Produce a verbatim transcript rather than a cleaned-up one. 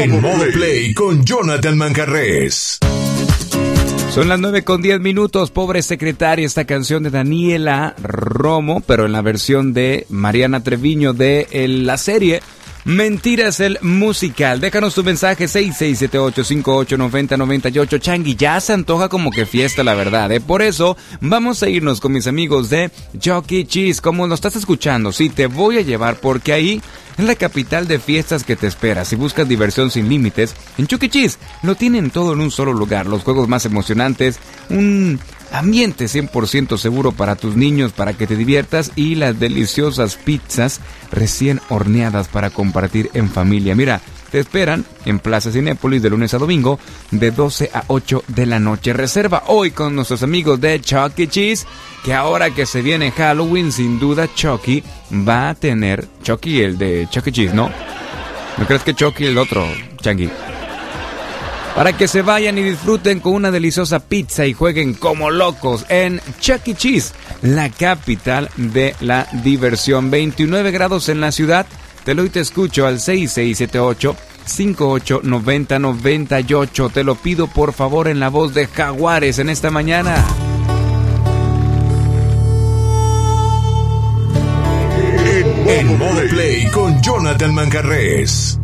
En modo play con Jonathan Manjarrés. Son las nueve con diez minutos. Pobre secretaria, esta canción de Daniela Romo, pero en la versión de Mariana Treviño de el, la serie Mentiras el musical. Déjanos tu mensaje seis seis siete ocho cinco ocho nueve cero nueve ocho. Changi, ya se antoja como que fiesta, la verdad, ¿eh? Por eso vamos a irnos con mis amigos de Chuck E. Cheese. Como lo estás escuchando, sí, te voy a llevar porque ahí es la capital de fiestas que te espera. Si buscas diversión sin límites, en Chuck E. Cheese lo tienen todo en un solo lugar. Los juegos más emocionantes, un ambiente cien por ciento seguro para tus niños, para que te diviertas, y las deliciosas pizzas recién horneadas para compartir en familia. Mira, te esperan en Plaza Cinépolis de lunes a domingo de doce a ocho de la noche. Reserva hoy con nuestros amigos de Chuck E. Cheese, que ahora que se viene Halloween, sin duda Chucky va a tener... Chucky, el de Chuck E. Cheese, ¿no? ¿No crees que Chucky el otro, Changi? Para que se vayan y disfruten con una deliciosa pizza y jueguen como locos en Chuck E. Cheese, la capital de la diversión. veintinueve grados en la ciudad. Te lo y te escucho al seis seis siete ocho cinco ocho nueve cero nueve ocho. Te lo pido por favor en la voz de Jaguares en esta mañana. En modo play con Jonathan Manjarrés.